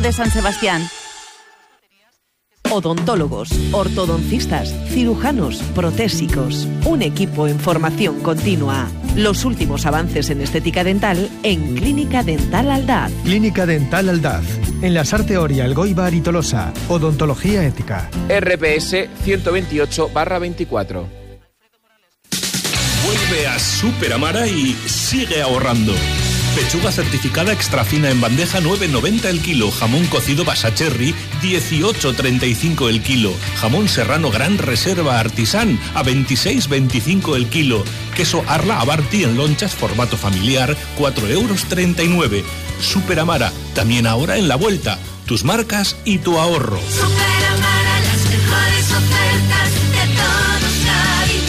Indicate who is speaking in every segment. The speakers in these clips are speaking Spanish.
Speaker 1: de San Sebastián. Odontólogos, ortodoncistas, cirujanos, protésicos. Un equipo en formación continua. Los últimos avances en estética dental en Clínica Dental Aldaz.
Speaker 2: Clínica Dental Aldaz. En la Sarte Oria, Elgoibar y Tolosa. Odontología ética.
Speaker 3: RPS 128/24.
Speaker 4: Vuelve a Super Amara y sigue ahorrando. Pechuga certificada extra fina en bandeja 9,90 el kilo. Jamón cocido Basacherry 18,35 el kilo. Jamón serrano Gran Reserva Artisán a 26,25 el kilo. Queso Arla Abarti en lonchas formato familiar 4,39 €. Super Amara, también ahora en la vuelta. Tus marcas y tu ahorro.
Speaker 5: Super Amara, las mejores ofertas de todos Cádiz.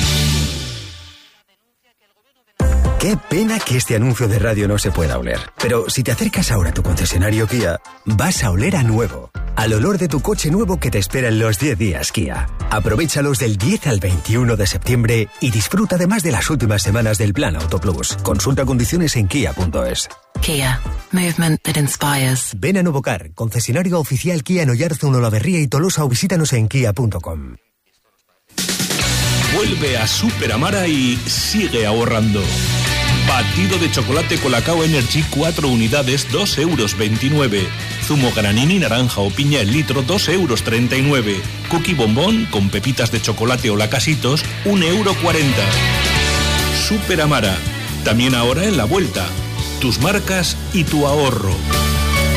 Speaker 6: Qué pena que este anuncio de radio no se pueda oler. Pero si te acercas ahora a tu concesionario Kia, vas a oler a nuevo. Al olor de tu coche nuevo que te espera en los 10 días Kia. Aprovéchalos del 10 al 21 de septiembre y disfruta además de las últimas semanas del Plan Auto Plus. Consulta condiciones en kia.es.
Speaker 7: Kia. Movement that inspires.
Speaker 6: Ven a Novocar, concesionario oficial Kia en Oyarzun, Olavarría y Tolosa, o visítanos en kia.com.
Speaker 4: Vuelve a Super Amara y sigue ahorrando. Batido de chocolate Colacao Energy 4 unidades 2,29 €. Zumo granini naranja o piña el litro 2,39 €. Cookie bombón con pepitas de chocolate o lacasitos 1,40 €. Super Amara, también ahora en la vuelta. Tus marcas y tu ahorro.